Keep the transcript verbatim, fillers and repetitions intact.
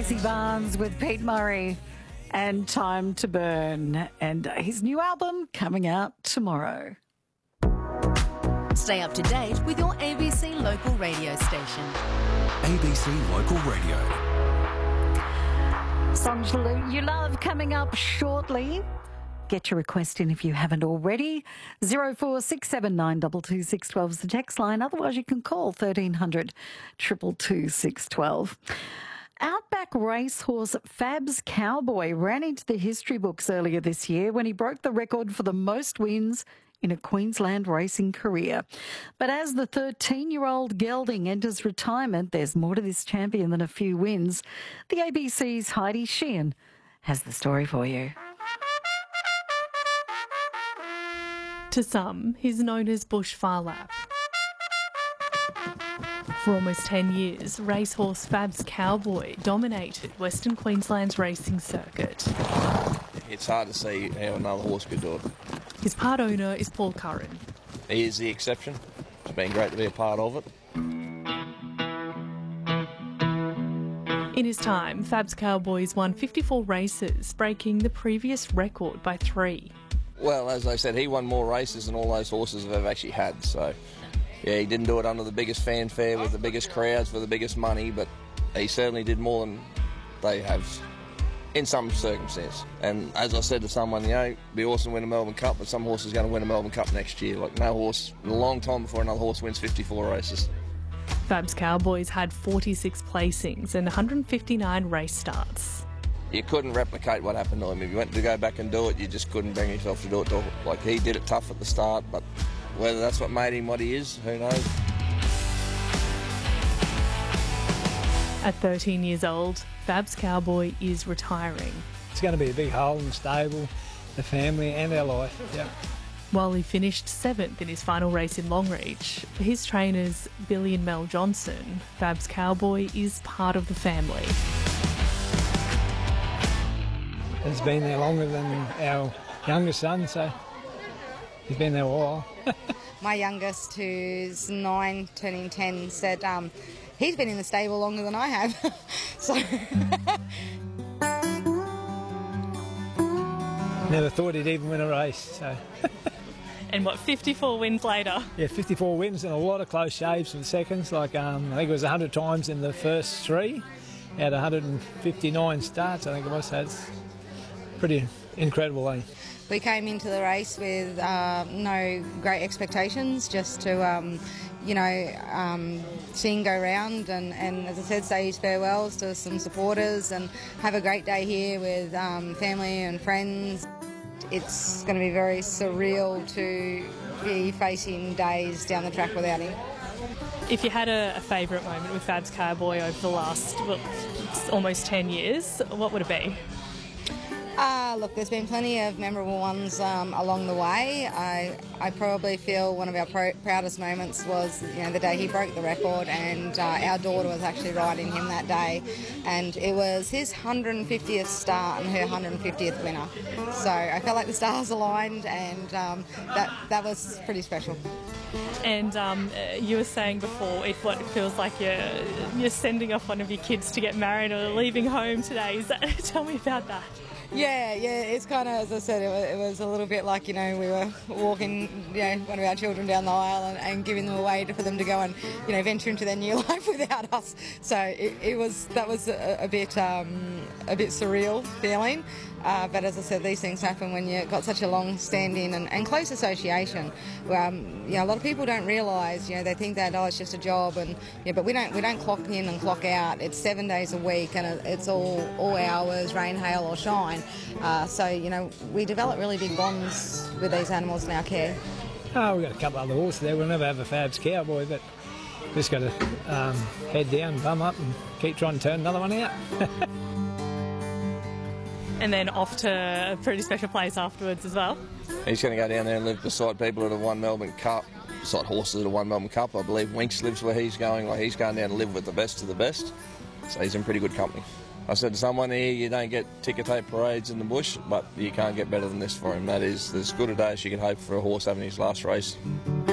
Stacey Barnes with Pete Murray and Time to Burn, and his new album coming out tomorrow. Stay up to date with your A B C local radio station. A B C Local Radio. Songs you love coming up shortly. Get your request in if you haven't already. zero four six seven nine two two six one two is the text line. Otherwise, you can call thirteen hundred, two two two, six one two. Outback racehorse Fab's Cowboy ran into the history books earlier this year when he broke the record for the most wins in a Queensland racing career. But as the thirteen-year-old gelding enters retirement, there's more to this champion than a few wins. The A B C's Heidi Sheehan has the story for you. To some, he's known as Bush Phar Lap. For almost ten years, racehorse Fab's Cowboy dominated Western Queensland's racing circuit. It's hard to see how another horse could do it. His part owner is Paul Curran. He is the exception. It's been great to be a part of it. In his time, Fab's Cowboys won fifty-four races, breaking the previous record by three. Well, as I said, he won more races than all those horses have actually had, so yeah, he didn't do it under the biggest fanfare with the biggest crowds for the biggest money, but he certainly did more than they have in some circumstance. And as I said to someone, you know, it'd be awesome to win a Melbourne Cup, but some horse is going to win a Melbourne Cup next year. Like, no horse, in a long time before another horse wins fifty-four races. Fab's Cowboys had forty-six placings and one hundred fifty-nine race starts. You couldn't replicate what happened to him. If you went to go back and do it, you just couldn't bring yourself to do it. Like, he did it tough at the start, but whether that's what made him what he is, who knows? At thirteen years old, Fab's Cowboy is retiring. It's going to be a big hole in the stable, the family and our life. Yep. While he finished seventh in his final race in Longreach, for his trainers Billy and Mel Johnson, Fab's Cowboy is part of the family. He's been there longer than our youngest son, so he's been there a while. My youngest, who's nine, turning ten, said um, he's been in the stable longer than I have. So never thought he'd even win a race. So. And what, fifty-four wins later? Yeah, fifty-four wins and a lot of close shaves for the seconds. Like um, I think it was one hundred times in the first three, out of one hundred fifty-nine starts. I think it was. So it's pretty incredible, eh? We came into the race with uh, no great expectations, just to, um, you know, um, see him go round and, and, as I said, say his farewells to some supporters and have a great day here with um, family and friends. It's going to be very surreal to be facing days down the track without him. If you had a, a favourite moment with Fab's Cowboy over the last, well, almost ten years, what would it be? Uh, look, there's been plenty of memorable ones um, along the way. I, I probably feel one of our pro- proudest moments was, you know, the day he broke the record, and uh, our daughter was actually riding him that day, and it was his one hundred fiftieth start and her one hundred fiftieth winner. So I felt like the stars aligned, and um, that that was pretty special. And um, you were saying before, if what it feels like you're you're sending off one of your kids to get married or leaving home today. Is that, tell me about that. Yeah, yeah, it's kind of, as I said, it was, it was a little bit like, you know, we were walking, you know, one of our children down the aisle and, and giving them away to, for them to go and, you know, venture into their new life without us. So it, it was, that was a, a bit, um, a bit surreal feeling. Uh, but as I said, these things happen when you've got such a long-standing and, and close association. Um, you know, a lot of people don't realise. You know, they think that oh, it's just a job, and yeah, but we don't we don't clock in and clock out. It's seven days a week, and it's all all hours, rain, hail, or shine. Uh, so you know, we develop really big bonds with these animals in our care. Oh, we've got a couple other horses there. We'll never have a Fab's Cowboy, but just got to um, head down, bum up, and keep trying to turn another one out. And then off to a pretty special place afterwards as well. He's going to go down there and live beside people that have won Melbourne Cup, beside horses that have won Melbourne Cup. I believe Winks lives where he's going. Like, he's going down to live with the best of the best. So he's in pretty good company. I said to someone here, you don't get ticker tape parades in the bush, but you can't get better than this for him. That is as good a day as you can hope for a horse having his last race.